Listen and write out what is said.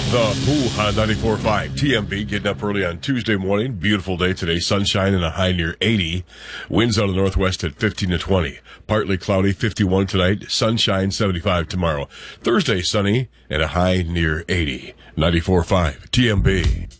The Who on 94.5 TMB getting up early on Tuesday morning. Beautiful day today. Sunshine and a high near 80. Winds out of the northwest at 15 to 20. Partly cloudy, 51 tonight. Sunshine, 75 tomorrow. Thursday, sunny and a high near 80. 94.5 TMB.